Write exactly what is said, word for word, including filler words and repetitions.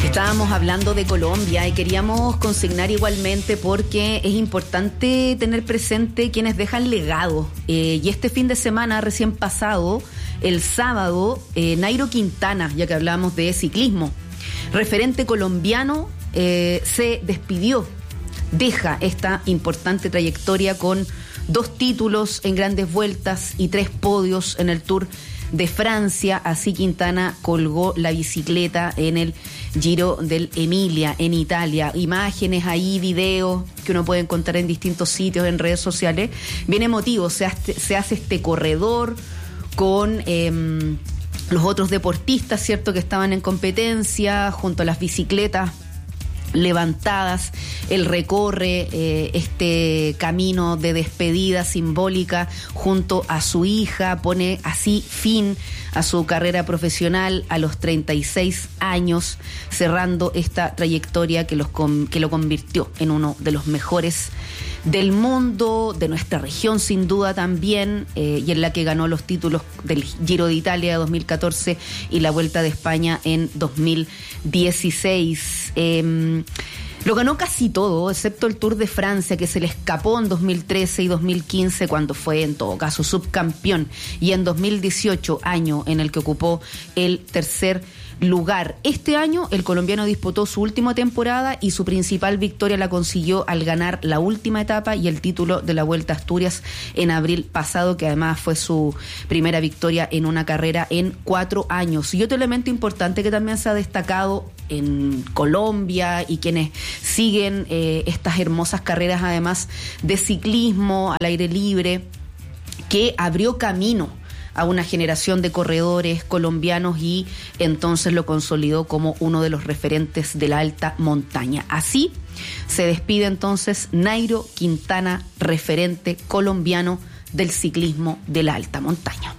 Estábamos hablando de Colombia y queríamos consignar igualmente porque es importante tener presente quienes dejan legado. Eh, y este fin de semana recién pasado, el sábado, eh, Nairo Quintana, ya que hablábamos de ciclismo, referente colombiano, eh, se despidió, deja esta importante trayectoria con dos títulos en grandes vueltas y tres podios en el Tour de Francia. Así Quintana colgó la bicicleta en el Giro del Emilia, en Italia. Imágenes ahí, videos que uno puede encontrar en distintos sitios, en redes sociales. Bien emotivo, se hace, se hace este corredor con eh, los otros deportistas, ¿cierto?, que estaban en competencia, junto a las bicicletas levantadas. Él recorre eh, este camino de despedida simbólica junto a su hija, pone así fin a su carrera profesional a los treinta y seis años, cerrando esta trayectoria que, los, que lo convirtió en uno de los mejores del mundo, de nuestra región sin duda también, eh, y en la que ganó los títulos del Giro de Italia de dos mil catorce y la Vuelta de España en dos mil dieciséis. Eh, lo ganó casi todo, excepto el Tour de Francia, que se le escapó en dos mil trece y dos mil quince, cuando fue en todo caso subcampeón, y en dos mil dieciocho, año en el que ocupó el tercer lugar. Este año el colombiano disputó su última temporada y su principal victoria la consiguió al ganar la última etapa y el título de la Vuelta a Asturias en abril pasado, que además fue su primera victoria en una carrera en cuatro años. Y otro elemento importante que también se ha destacado en Colombia y quienes siguen eh, estas hermosas carreras además de ciclismo al aire libre, que abrió camino a una generación de corredores colombianos y entonces lo consolidó como uno de los referentes de la alta montaña. Así se despide entonces Nairo Quintana, referente colombiano del ciclismo de la alta montaña.